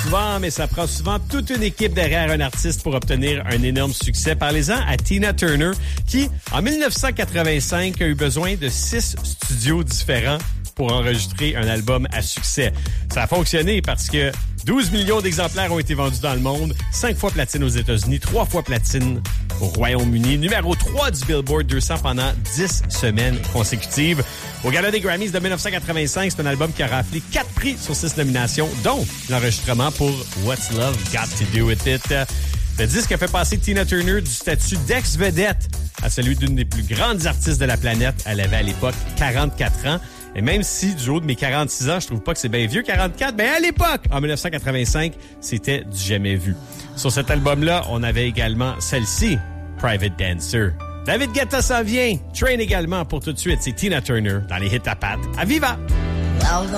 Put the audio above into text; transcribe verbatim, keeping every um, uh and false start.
souvent, mais ça prend souvent toute une équipe derrière un artiste pour obtenir un énorme succès. Parlez-en à Tina Turner, qui, en dix-neuf cent quatre-vingt-cinq, a eu besoin de six studios différents pour enregistrer un album à succès. Ça a fonctionné parce que douze millions d'exemplaires ont été vendus dans le monde, cinq fois platine aux États-Unis, trois fois platine au Royaume-Uni, numéro trois du Billboard deux cents pendant dix semaines consécutives. Au Gala des Grammys de dix-neuf cent quatre-vingt-cinq, c'est un album qui a raflé quatre prix sur six nominations, dont l'enregistrement pour What's Love Got to Do With It. Le disque a fait passer Tina Turner du statut d'ex-vedette à celui d'une des plus grandes artistes de la planète. Elle avait à l'époque quarante-quatre ans. Et même si, du haut de mes quarante-six ans, je trouve pas que c'est bien vieux, quarante-quatre, ben à l'époque, en dix-neuf cent quatre-vingt-cinq, c'était du jamais vu. Sur cet album-là, on avait également celle-ci, Private Dancer. David Guetta s'en vient. Train également pour tout de suite, c'est Tina Turner dans les hits à pattes. À Viva!